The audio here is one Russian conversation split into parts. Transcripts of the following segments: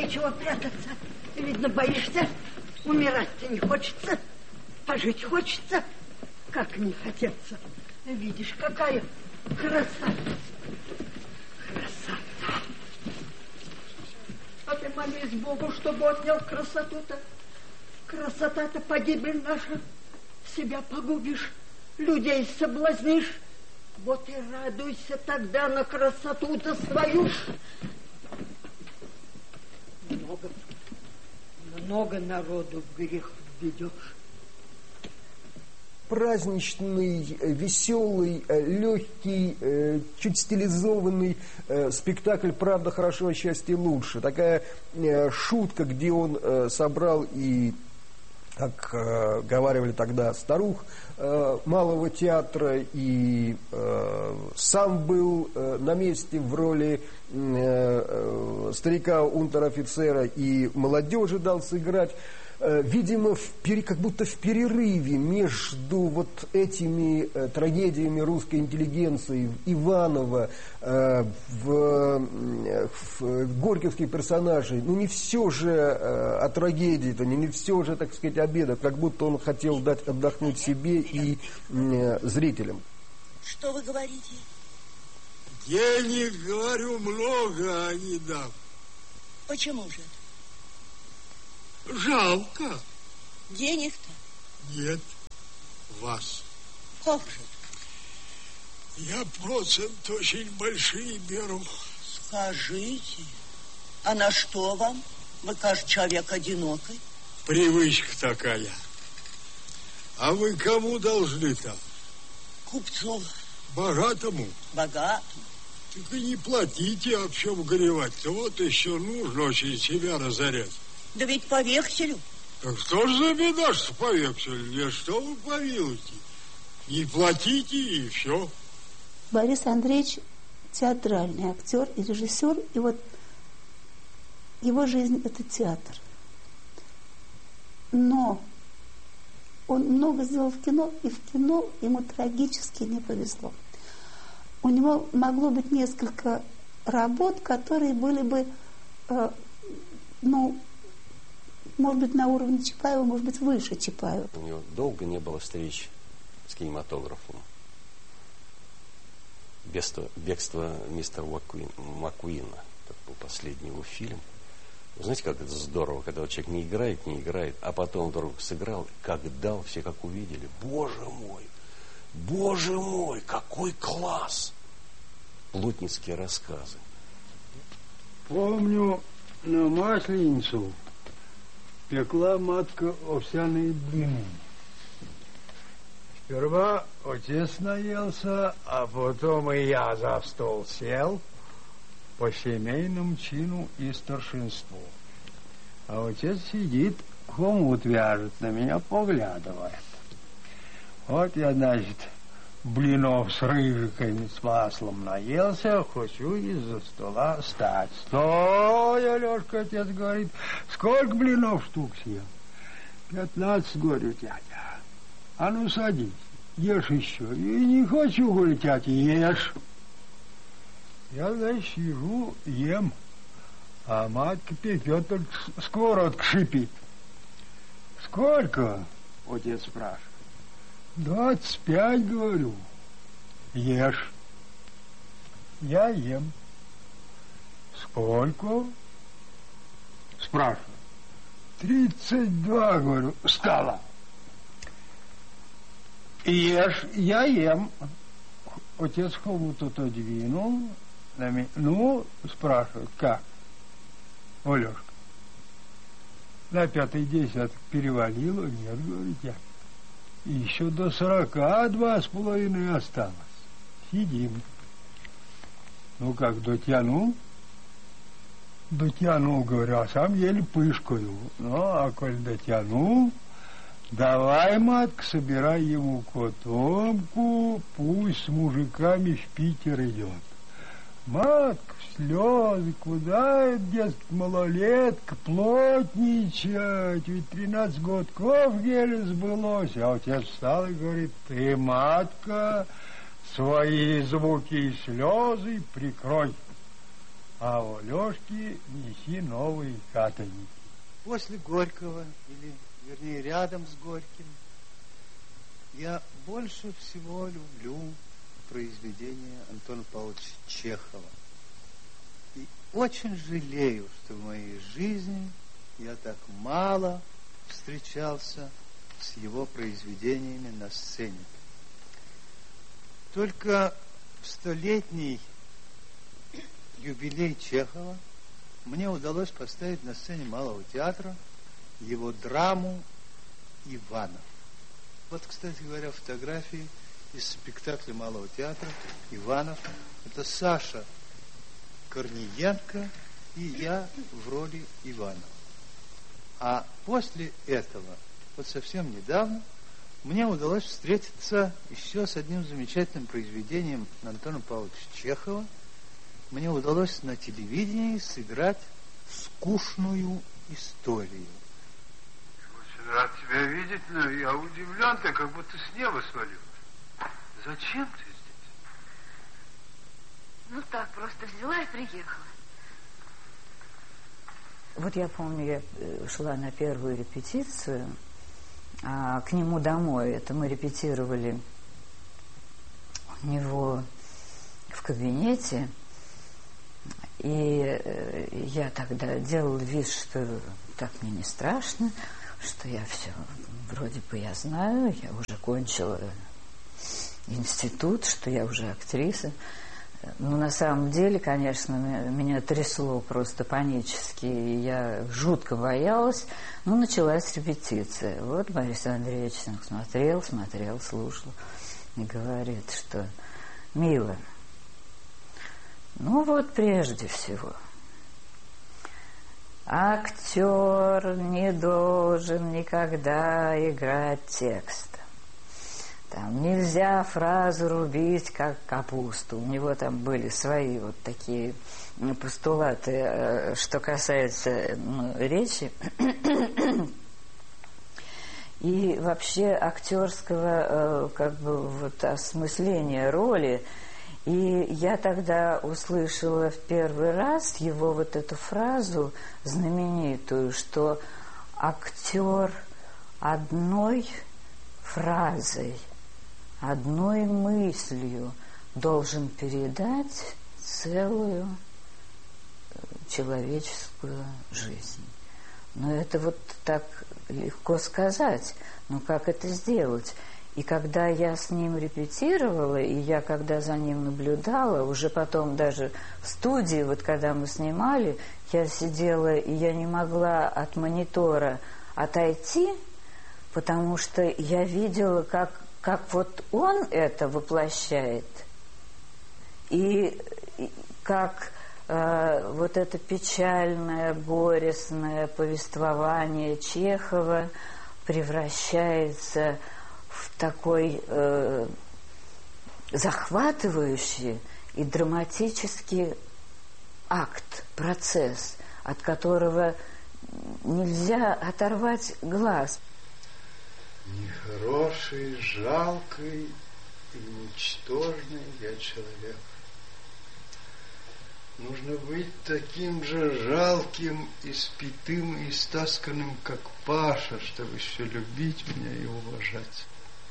нечего прятаться. Видно, боишься. Умирать-то не хочется, а жить хочется. Как не хотеться? Видишь, какая красота. Красота. А ты молись Богу, чтобы отнял красоту-то. Красота-то погибель наша. Себя погубишь, людей соблазнишь. Вот и радуйся тогда на красоту-то свою. Много народу в грех введешь. Праздничный, веселый, легкий, чуть стилизованный спектакль «Правда хорошо, а счастье лучше». Такая шутка, где он собрал и, как говаривали тогда, старух малого театра, и сам был на месте в роли старика унтер-офицера, и молодежи дал сыграть. Видимо, как будто в перерыве между вот этими трагедиями русской интеллигенции, Иванова, в горьковских персонажей, ну не все же о трагедии-то, не все же, так сказать, о бедах, как будто он хотел дать отдохнуть себе и зрителям. Что вы говорите? Денег, говорю, много, а не дам. Почему же? Жалко. Денег-то? Нет, вас. Как же? Я процент очень большие беру. Скажите, а на что вам? Вы, кажется, человек одинокий. Привычка такая. А вы кому должны-то? Купцу. Богатому? Богатому. Так и не платите, а в чем горевать-то. Вот еще нужно очень себя разорять. Да ведь по векселю. Так что ж за беда, что по векселю? Что вы помилуете? Не платите, и все. Борис Андреевич театральный актер и режиссер, и вот его жизнь – это театр. Но он много сделал в кино, и в кино ему трагически не повезло. У него могло быть несколько работ, которые были бы, может быть, на уровне Чапаева, может быть, выше Чапаева. У него долго не было встреч с кинематографом. «Бегство мистера Маккуина». Это был последний его фильм. Вы знаете, как это здорово, когда человек не играет, а потом вдруг сыграл, как дал, все как увидели. Боже мой, какой класс! Плотницкие рассказы. Помню, на Масленицу пекла матка овсяные блины. Сперва отец наелся, а потом и я за стол сел по семейному чину и старшинству. А отец сидит, хомут вяжет, на меня поглядывает. Вот я, значит, блинов с рыжиками, с маслом наелся, хочу из-за стола встать. Стой, Алешка, отец говорит, сколько блинов штук съел? 15, говорю, дядя. А ну садись, ешь еще. И не хочу, говорю, тятя, ешь. Я, значит, сижу, ем, а матка пекет, только сковородка шипит. Сколько? Отец спрашивает. 25, говорю. Ешь. Я ем. Сколько? Спрашиваю. 32, говорю, стало. Ешь, я ем. Отец хомут отодвинул. Ну, спрашивает, как? Олешка. На 5-й десяток перевалило? Нет, говорит, я. Еще до 42,5 осталось. Сидим. Ну как, дотянул? Дотянул, говорю, а сам еле пышкаю. Ну, а коль дотянул, давай, матка, собирай ему котомку, пусть с мужиками в Питер идет. Матка, слезы, куда, дескать, малолетка, плотничать, ведь 13 годков еле сбылось. А отец встал и говорит, ты, матка, свои звуки и слезы прикрой. а у Лешки неси новые катальники. После Горького, или, вернее, рядом с Горьким, я больше всего люблю произведения Антона Павловича Чехова. И очень жалею, что в моей жизни я так мало встречался с его произведениями на сцене. Только в 100-летний юбилей Чехова мне удалось поставить на сцене Малого театра его драму «Иванов». Вот, кстати говоря, фотографии из спектакля Малого театра «Иванов». Это Саша Корниенко и я в роли Иванова. А после этого, вот совсем недавно, мне удалось встретиться еще с одним замечательным произведением Антона Павловича Чехова. Мне удалось на телевидении сыграть скучную историю. Очень рад тебя видеть, но я удивлен, ты как будто с неба свалилась. Зачем ты здесь? Ну так, просто взяла и приехала. Вот я помню, я шла на первую репетицию к нему домой. Это мы репетировали у него в кабинете. И я тогда делала вид, что так мне не страшно, что я все, вроде бы я знаю, я уже кончила институт, что я уже актриса. Но на самом деле, конечно, меня трясло просто панически, и я жутко боялась. Ну, началась репетиция. Вот Борис Андреевич смотрел, слушал и говорит, что «Мила, ну вот прежде всего, актер не должен никогда играть текст. Там нельзя фразу рубить, как капусту». У него там были свои вот такие постулаты, что касается речи. И вообще актерского как бы вот осмысления роли. И я тогда услышала в первый раз его вот эту фразу знаменитую, что актер одной фразой, одной мыслью должен передать целую человеческую жизнь. Но это вот так легко сказать, но как это сделать? И когда я с ним репетировала, и я когда за ним наблюдала, уже потом даже в студии, вот когда мы снимали, я сидела, и я не могла от монитора отойти, потому что я видела, как вот он это воплощает, и как вот это печальное, горестное повествование Чехова превращается в такой захватывающий и драматический акт, процесс, от которого нельзя оторвать глаз. Нехороший, жалкий и ничтожный я человек. Нужно быть таким же жалким, испитым и истасканным, как Паша, чтобы еще любить меня и уважать.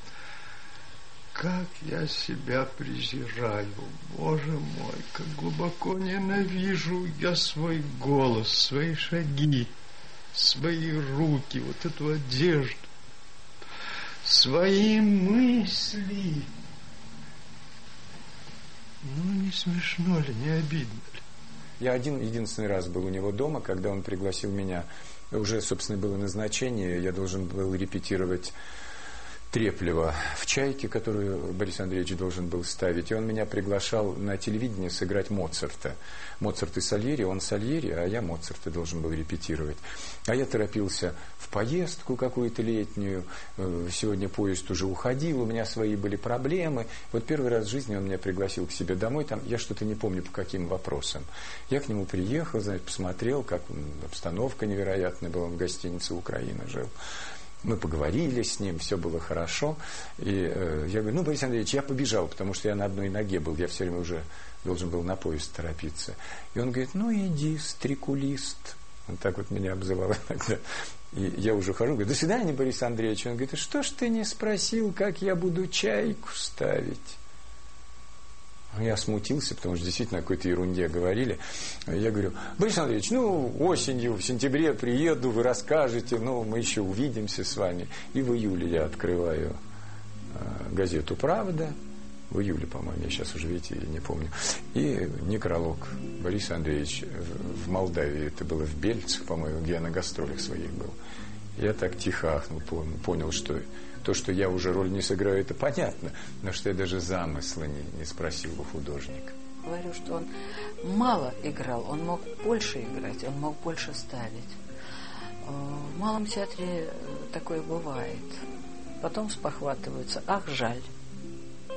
Как я себя презираю, Боже мой, как глубоко ненавижу я свой голос, свои шаги, свои руки, вот эту одежду, свои мысли. Ну, не смешно ли, не обидно ли? Я единственный раз был у него дома, когда он пригласил меня. Уже, собственно, было назначение, я должен был репетировать Треплева в «Чайке», которую Борис Андреевич должен был ставить. И он меня приглашал на телевидение сыграть Моцарта. Моцарт и Сальери, он Сальери, а я Моцарта должен был репетировать. А я торопился в поездку какую-то летнюю. Сегодня поезд уже уходил, у меня свои были проблемы. Вот первый раз в жизни он меня пригласил к себе домой. Там я что-то не помню по каким вопросам. Я к нему приехал, знаете, посмотрел, как обстановка невероятная была. Он в гостинице «Украина» жил. Мы поговорили с ним, все было хорошо. И я говорю, Борис Андреевич, я побежал, потому что я на одной ноге был. Я все время уже должен был на поезд торопиться. И он говорит, ну иди, стрекулист. Он так вот меня обзывал иногда. И я уже хожу, говорю, до свидания, Борис Андреевич. Он говорит, что ж ты не спросил, как я буду чайку ставить? Я смутился, потому что действительно о какой-то ерунде говорили. Я говорю, Борис Андреевич, ну, осенью, в сентябре приеду, вы расскажете, ну, мы еще увидимся с вами. И в июле я открываю газету «Правда». В июле, по-моему, я сейчас уже, видите, не помню. И некролог. Борис Андреевич в Молдавии, это было в Бельцах, по-моему, где я на гастролях своих был. Я так тихо ахнул, понял, что то, что я уже роль не сыграю, это понятно, но что я даже замысла не спросил у художника. Говорю, что он мало играл, он мог больше играть, он мог больше ставить. В Малом театре такое бывает. Потом спохватываются, ах, жаль.